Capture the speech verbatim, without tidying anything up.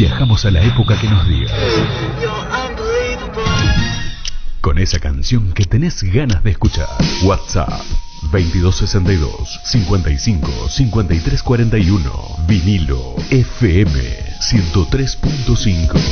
Viajamos a la época que nos digas. Con esa canción que tenés ganas de escuchar. WhatsApp veintidós sesenta y dos, cincuenta y cinco, cincuenta y tres cuarenta y uno. Vinilo F M ciento tres punto cinco.